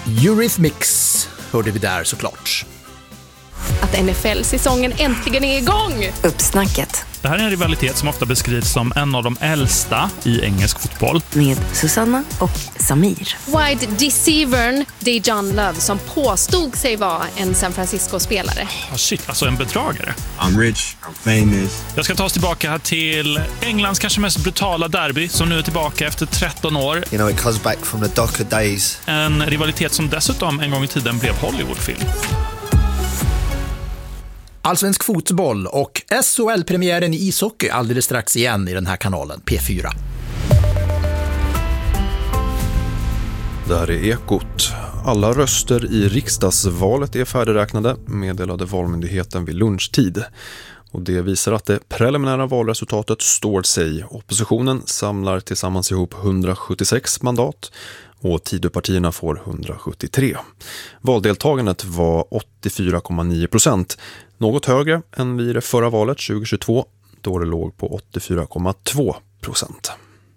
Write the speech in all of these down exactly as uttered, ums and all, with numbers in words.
Eurythmics hörde vi där såklart. Att N F L-säsongen äntligen är igång. Uppsnacket. Det här är en rivalitet som ofta beskrivs som en av de äldsta i engelsk fotboll. Med Susanna och Samir. Wide receivern Dejon Love som påstod sig vara en San Francisco-spelare. Oh, shit, alltså en bedragare. I'm rich, I'm famous. Jag ska ta oss tillbaka till Englands kanske mest brutala derby som nu är tillbaka efter tretton år. You know, it comes back from the darker days. En rivalitet som dessutom en gång i tiden blev Hollywoodfilm. Allsvensk fotboll och S H L-premiären i ishockey alldeles strax igen i den här kanalen, P fyra. Där är Ekot. Alla röster i riksdagsvalet är färdigräknade, meddelade Valmyndigheten vid lunchtid. Och det visar att det preliminära valresultatet står sig. Oppositionen samlar tillsammans ihop hundrasjuttiosex mandat och Tidöpartierna får hundrasjuttiotre. Valdeltagandet var åttiofyra komma nio procent, något högre än vid det förra valet tjugohundratjugotvå då det låg på åttiofyra komma två procent.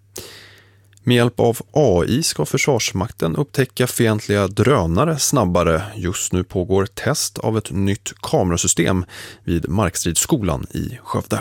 Med hjälp av A I ska Försvarsmakten upptäcka fientliga drönare snabbare. Just nu pågår test av ett nytt kamerasystem vid Markstridsskolan i Skövde.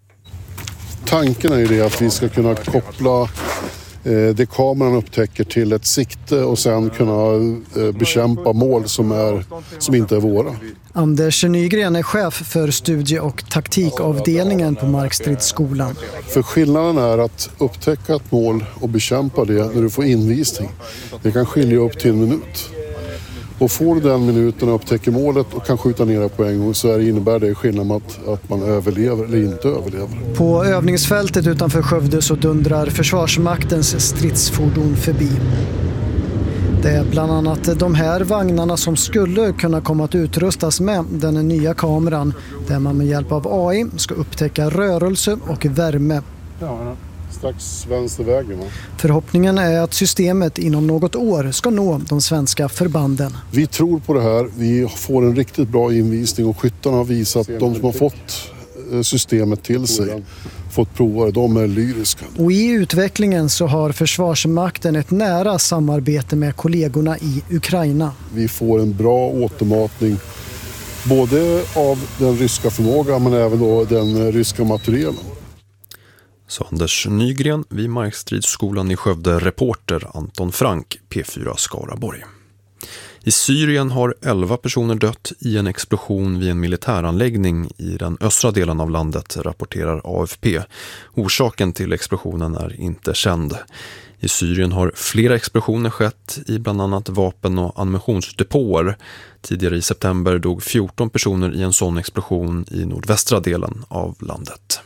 Tanken är ju det att vi ska kunna koppla det kameran upptäcker till ett sikte och sen kunna bekämpa mål som, är, som inte är våra. Anders Nygren är chef för studie- och taktikavdelningen på Markstridsskolan. För skillnaden är att upptäcka ett mål och bekämpa det när du får invisning. Det kan skilja upp till en minut. Och får du den minuten och upptäcker målet och kan skjuta ner det på en gång så är det, innebär det skillnad att, att man överlever eller inte överlever. På övningsfältet utanför Skövde så dundrar Försvarsmaktens stridsfordon förbi. Det är bland annat de här vagnarna som skulle kunna komma att utrustas med den nya kameran där man med hjälp av A I ska upptäcka rörelse och värme. Ja, strax vänstervägen. Va? Förhoppningen är att systemet inom något år ska nå de svenska förbanden. Vi tror på det här. Vi får en riktigt bra invisning och skyttarna har visat att de som har fått systemet till sig, fått prova det, de är lyriska. Och i utvecklingen så har Försvarsmakten ett nära samarbete med kollegorna i Ukraina. Vi får en bra återmatning både av den ryska förmågan men även då den ryska materialen. Så Anders Nygren vid Markstridsskolan i Skövde, reporter Anton Frank, P fyra Skaraborg. I Syrien har elva personer dött i en explosion vid en militäranläggning i den östra delen av landet, rapporterar A F P. Orsaken till explosionen är inte känd. I Syrien har flera explosioner skett i bland annat vapen- och ammunitionsdepåer. Tidigare i september dog fjorton personer i en sån explosion i nordvästra delen av landet.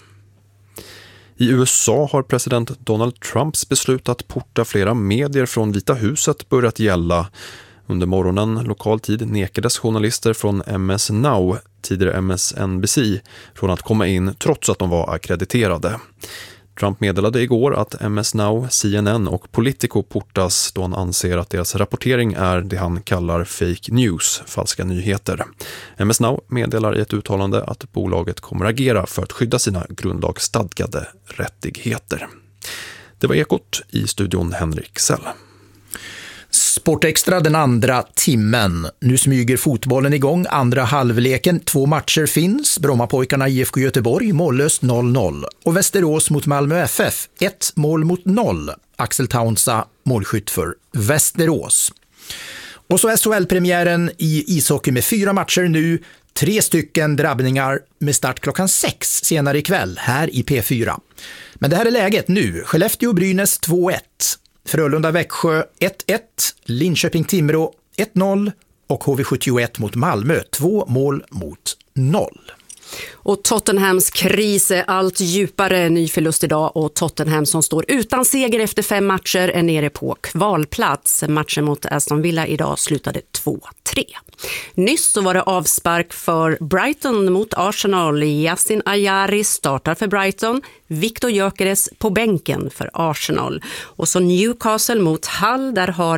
I U S A har president Donald Trumps beslut att porta flera medier från Vita huset börjat gälla. Under morgonen lokal tid nekades journalister från M S Now, tidigare M S N B C, från att komma in trots att de var akkrediterade. Trump meddelade igår att M S Now, C N N och Politico portas då han anser att deras rapportering är det han kallar fake news, falska nyheter. M S Now meddelar i ett uttalande att bolaget kommer agera för att skydda sina grundlagsstadgade rättigheter. Det var Ekot, i studion Henrik Sell. Sportextra den andra timmen. Nu smyger fotbollen igång. Andra halvleken. Två matcher finns. Brommapojkarna I F K Göteborg mållöst noll noll. Och Västerås mot Malmö F F. Ett mål mot noll. Axel Taunsa målskytt för Västerås. Och så S H L-premiären i ishockey med fyra matcher nu. Tre stycken drabbningar med start klockan sex senare ikväll här i P fyra. Men det här är läget nu. Skellefteå-Brynäs två ett. Frölunda-Växjö ett ett, Linköping-Timrå ett noll och H V sjuttioett mot Malmö två mål mot noll. Och Tottenhams kris är allt djupare. Ny förlust idag och Tottenham som står utan seger efter fem matcher är nere på kvalplats. Matchen mot Aston Villa idag slutade två tre. Nyss så var det avspark för Brighton mot Arsenal. Yasin Ayari startar för Brighton. Victor Gyökeres på bänken för Arsenal. Och så Newcastle mot Hull, där har